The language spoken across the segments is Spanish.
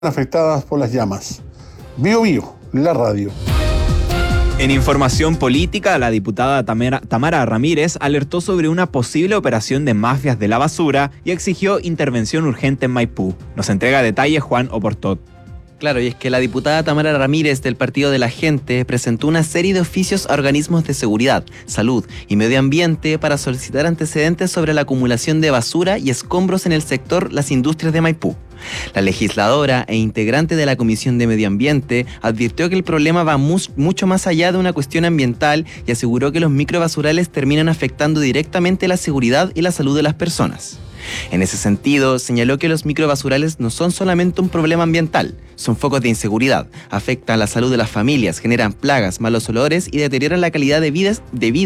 afectadas por las llamas. Bío Bío, la radio. En información política, la diputada Tamara Ramírez alertó sobre una posible operación de mafias de la basura y exigió intervención urgente en Maipú. Nos entrega detalles Juan Oportot. Claro, y es que la diputada Tamara Ramírez del Partido de la Gente presentó una serie de oficios a organismos de seguridad, salud y medio ambiente para solicitar antecedentes sobre la acumulación de basura y escombros en el sector Las Industrias de Maipú. La legisladora e integrante de la Comisión de Medio Ambiente advirtió que el problema va mucho más allá de una cuestión ambiental y aseguró que los microbasurales terminan afectando directamente la seguridad y la salud de las personas. En ese sentido, señaló que los microbasurales no son solamente un problema ambiental, son focos de inseguridad, afectan la salud de las familias, generan plagas, malos olores y deterioran la calidad de vida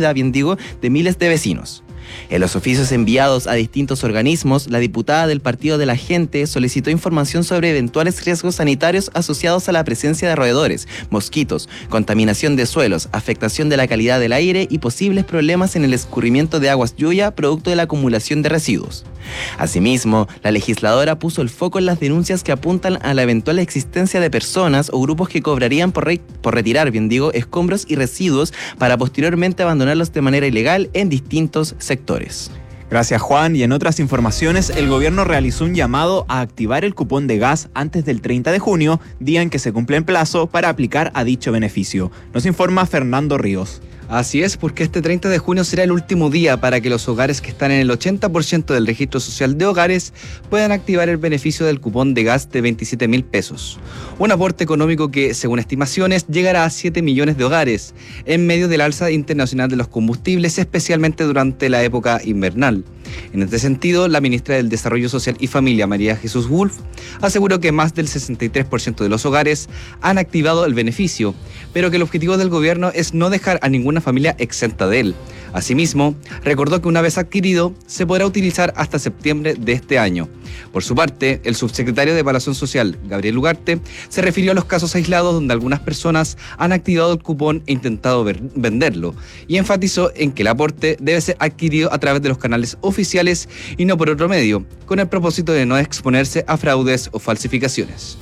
de miles de vecinos. En los oficios enviados a distintos organismos, la diputada del Partido de la Gente solicitó información sobre eventuales riesgos sanitarios asociados a la presencia de roedores, mosquitos, contaminación de suelos, afectación de la calidad del aire y posibles problemas en el escurrimiento de aguas lluvia producto de la acumulación de residuos. Asimismo, la legisladora puso el foco en las denuncias que apuntan a la eventual existencia de personas o grupos que cobrarían por retirar, escombros y residuos para posteriormente abandonarlos de manera ilegal en distintos sectores. Gracias Juan, y en otras informaciones, el gobierno realizó un llamado a activar el cupón de gas antes del 30 de junio, día en que se cumple el plazo para aplicar a dicho beneficio. Nos informa Fernando Ríos. Así es, porque este 30 de junio será el último día para que los hogares que están en el 80% del registro social de hogares puedan activar el beneficio del cupón de gas de 27.000 pesos. Un aporte económico que, según estimaciones, llegará a 7 millones de hogares, en medio del alza internacional de los combustibles, especialmente durante la época invernal. En este sentido, la ministra del Desarrollo Social y Familia, María Jesús Wolf, aseguró que más del 63% de los hogares han activado el beneficio, pero que el objetivo del gobierno es no dejar a ninguna familia exenta de él. Asimismo, recordó que una vez adquirido, se podrá utilizar hasta septiembre de este año. Por su parte, el subsecretario de Evaluación Social, Gabriel Ugarte, se refirió a los casos aislados donde algunas personas han activado el cupón e intentado venderlo, y enfatizó en que el aporte debe ser adquirido a través de los canales oficiales y no por otro medio, con el propósito de no exponerse a fraudes o falsificaciones.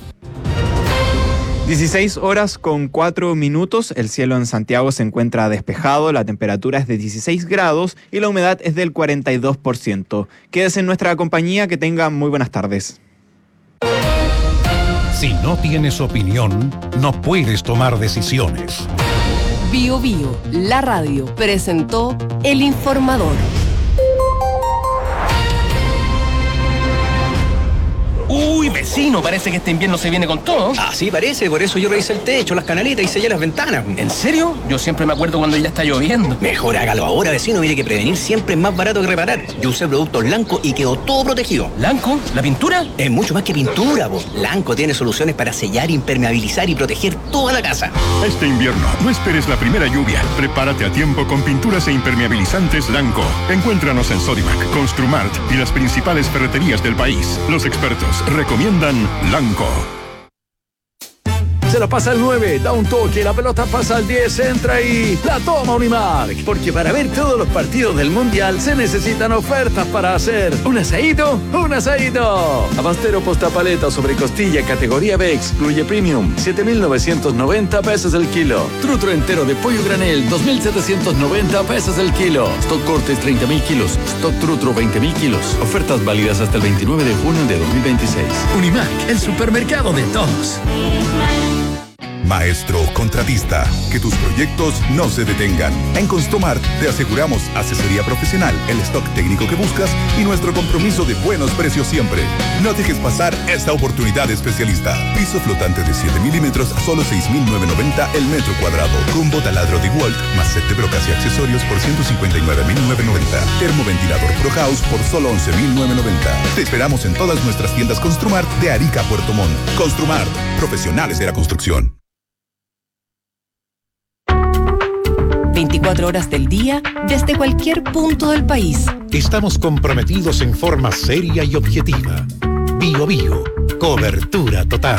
16 horas con 4 minutos, el cielo en Santiago se encuentra despejado, la temperatura es de 16 grados y la humedad es del 42%. Quédese en nuestra compañía, que tenga muy buenas tardes. Si no tienes opinión, no puedes tomar decisiones. Bío Bío, la radio, presentó El Informador. Uy, vecino, parece que este invierno se viene con todo. Ah, sí, parece, por eso yo revisé el techo, las canaletas y sellé las ventanas. ¿En serio? Yo siempre me acuerdo cuando ya está lloviendo. Mejor hágalo ahora, vecino, mire que prevenir siempre es más barato que reparar. Yo usé productos Lanco y quedó todo protegido. ¿Lanco? ¿La pintura? Es mucho más que pintura, po. Lanco tiene soluciones para sellar, impermeabilizar y proteger toda la casa. Este invierno, no esperes la primera lluvia. Prepárate a tiempo con pinturas e impermeabilizantes Lanco. Encuéntranos en Sodimac, Construmart y las principales ferreterías del país. Los expertos recomiendan Lanco. Se la pasa al 9, da un toque, la pelota pasa al 10, entra y la toma Unimark. Porque para ver todos los partidos del Mundial se necesitan ofertas para hacer un asadito, un asadito. Abastero postapaleta sobre costilla categoría B excluye premium, 7.990 pesos el kilo. Trutro entero de pollo granel, 2.790 pesos el kilo. Stock cortes 30.000 kilos, stock trutro 20.000 kilos. Ofertas válidas hasta el 29 de junio de 2026. Unimark, el supermercado de todos. Maestro contratista, que tus proyectos no se detengan. En Construmart te aseguramos asesoría profesional, el stock técnico que buscas y nuestro compromiso de buenos precios siempre. No dejes pasar esta oportunidad especialista. Piso flotante de 7 milímetros a solo 6.990 el metro cuadrado. Combo taladro DeWalt más set de brocas y accesorios por 159.990. Termoventilador Pro House por solo 11.990. Te esperamos en todas nuestras tiendas Construmart de Arica a Puerto Montt. Construmart, profesionales de la construcción. 24 horas del día, desde cualquier punto del país. Estamos comprometidos en forma seria y objetiva. Bío Bío, cobertura total.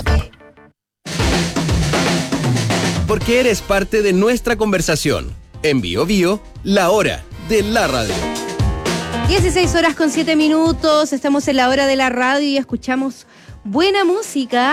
Porque eres parte de nuestra conversación. En Bío Bío, la hora de la radio. 16 horas con 7 minutos, estamos en la hora de la radio y escuchamos buena música